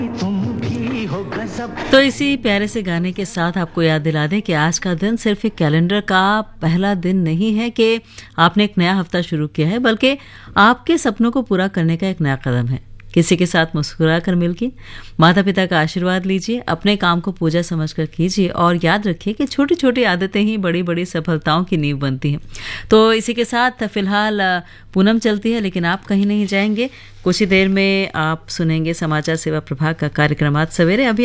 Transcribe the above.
तो इसी प्यारे से गाने के साथ आपको याद दिला दें कि आज का दिन सिर्फ एक कैलेंडर का पहला दिन नहीं है कि आपने एक नया हफ्ता शुरू किया है, बल्कि आपके सपनों को पूरा करने का एक नया कदम है। किसी के साथ मुस्कुरा कर मिलके माता पिता का आशीर्वाद लीजिए, अपने काम को पूजा समझकर कीजिए और याद रखिए कि छोटी छोटी आदतें ही बड़ी बड़ी सफलताओं की नींव बनती हैं। तो इसी के साथ फिलहाल पूनम चलती है, लेकिन आप कहीं नहीं जाएंगे। कुछ ही देर में आप सुनेंगे समाचार सेवा प्रभाग का कार्यक्रम आज सवेरे। अभी